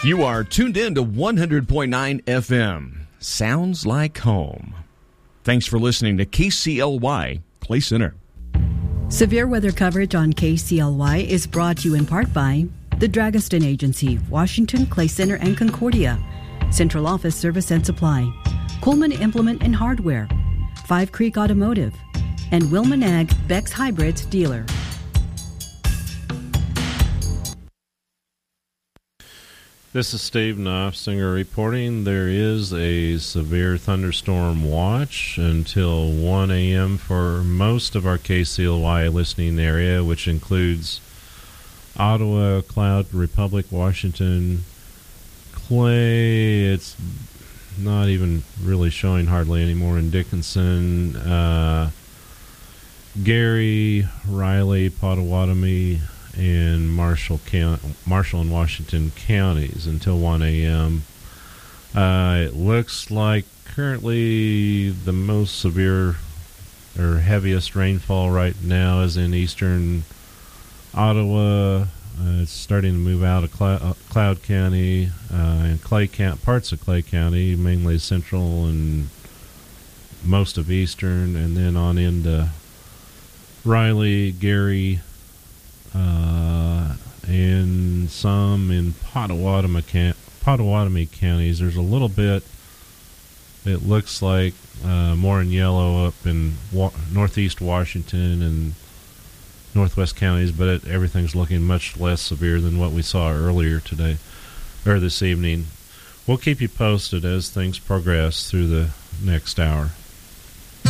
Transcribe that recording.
You are tuned in to 100.9 FM. Sounds like home. Thanks for listening to KCLY Clay Center. Severe weather coverage on KCLY is brought to you in part by the Dragaston Agency, Washington, Clay Center, and Concordia, Central Office Service and Supply, Coleman Implement and Hardware, Five Creek Automotive, and Wilman Ag Beck's Hybrids dealer. This is Steve Knopfsinger reporting. There is a severe thunderstorm watch until 1 a.m. for most of our KCLY listening area, which includes Ottawa, Cloud, Republic, Washington, Clay. It's not even really showing hardly anymore in Dickinson, Gary, Riley, Potawatomi, and Marshall and Washington counties until 1 a.m. It looks like currently the most severe or heaviest rainfall right now is in eastern Ottawa. It's starting to move out of Cloud County and parts of Clay County, mainly central and most of eastern, and then on into Riley, Gary, and some in Potawatomi counties. There's a little bit, it looks like, more in yellow up in northeast Washington and northwest counties, but everything's looking much less severe than what we saw earlier today, or this evening. We'll keep you posted as things progress through the next hour.